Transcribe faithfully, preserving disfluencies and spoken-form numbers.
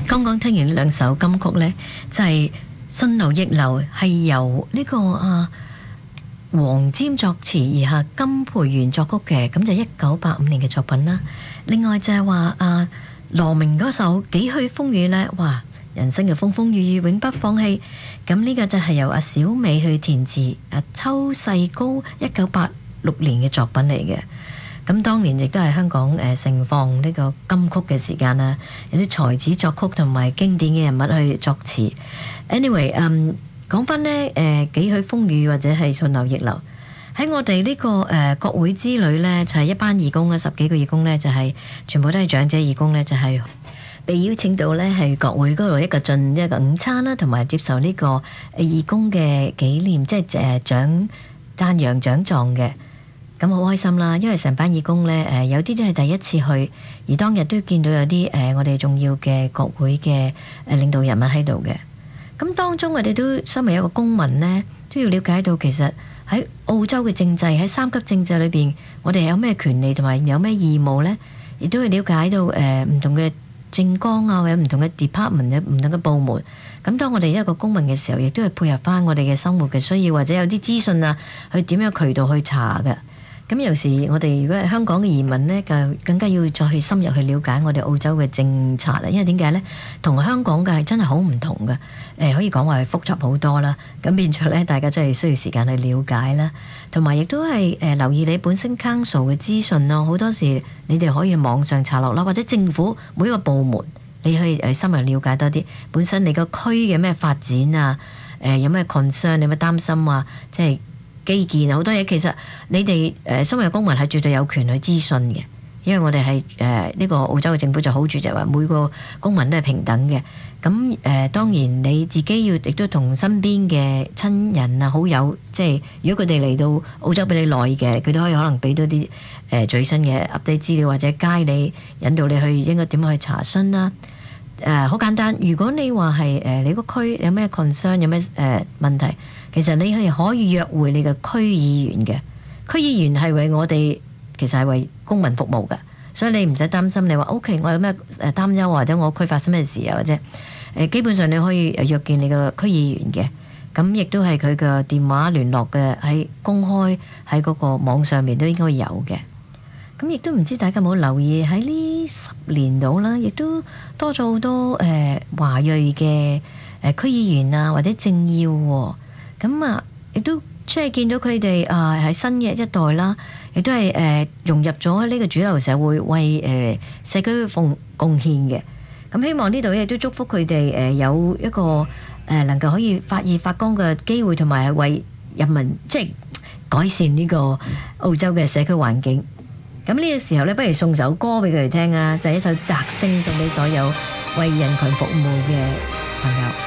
剛剛聽完呢兩首金曲呢，就係、是、順流逆流，係由呢、這個啊黃霑作詞，而下金培元作曲嘅，咁就一九八五年嘅作品啦。另外就係話啊羅明嗰首幾許風雨呢，哇！人生嘅風風雨雨永不放棄，咁呢個就係由阿小美去填詞，阿邱世高一九八六年嘅作品嚟嘅。咁當年亦都係香港誒盛放呢個金曲嘅時間啦，有啲才子作曲同埋經典嘅人物去作詞。Anyway， 嗯，講翻呢誒幾許風雨或者係順流逆流，喺我哋呢個誒國會之旅呢，就係一班義工啊，十幾個義工呢，就係全部都係長者義工呢，就係被邀請到呢係國會嗰度一個進一個午餐啦，同埋接受呢個義工嘅紀念，即係誒獎讚揚獎狀嘅。咁好開心啦，因為成班義工呢，誒有啲都係第一次去，而當日都見到有啲誒我哋重要嘅國會嘅誒領導人物喺度嘅。咁當中我哋都身為一個公民呢，都要了解到其實喺澳洲嘅政制，喺三級政制裏邊，我哋有咩權利同埋有咩義務呢？亦都要了解到誒唔同嘅政綱啊，或者唔同嘅 department 有唔同嘅部門。咁當我哋一個公民嘅時候，亦都係配合翻我哋嘅生活嘅需要，或者有啲資訊啊，去點樣渠道去查嘅。咁有時我哋如果係香港嘅移民呢，就更加要再去深入去了解我哋澳洲嘅政策啦。因為點解呢？同香港嘅係真係好唔同嘅。誒可以講話係複雜好多啦。咁變咗呢，大家真係需要時間去了解啦。同埋亦都係誒留意你本身 council 嘅資訊咯。好多時你哋可以網上查落啦，或者政府每一個部門你可以誒深入了解多啲本身你個區嘅咩發展啊，誒有咩 concern，有咩擔心啊，即係基建好多嘢，其實你哋誒身為公民係絕對有權去諮詢嘅，因為我哋係誒呢個澳洲嘅政府就好處就係話每個公民都係平等嘅。咁誒、呃、當然你自己要亦都同身邊嘅親人啊好友，即係如果佢哋嚟到澳洲比你耐嘅，佢都可以可能俾多啲誒、呃、最新嘅 update 資料，或者街你引導你去應該點樣去查詢啦。誒好簡單，如果你話係誒你個區有咩 concern 有咩誒、呃、問題，其實你係可以約會你嘅區議員嘅。區議員係為我哋其實係為公民服務嘅，所以你唔使擔心。你話 OK， 我有咩誒擔憂，或者我區發生咩事啊，或者誒、呃、基本上你可以約見你嘅區議員嘅。咁亦都係佢嘅電話聯絡嘅，喺公開喺嗰個網上面都應該有嘅。咁亦都唔知大家有冇留意喺呢十年度啦，亦都多咗好多誒、呃、華裔嘅誒區議員啊，或者政要喎。咁啊，亦都即係見到佢哋啊喺新嘅一代啦，亦都係誒、呃、融入咗呢個主流社會，為誒、呃、社區奉貢獻嘅。咁希望呢度亦都祝福佢哋誒有一個誒、呃、能夠可以發熱發光嘅機會，同埋係為人民即係改善呢個澳洲嘅社區環境。咁呢個時候咧，不如送首歌俾佢哋聽啊，就係、是、一首《摘星》，送俾所有為人群服務嘅朋友。